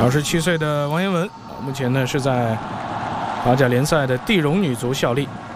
27岁的王妍雯，目前呢是在法甲联赛的地荣女足效力。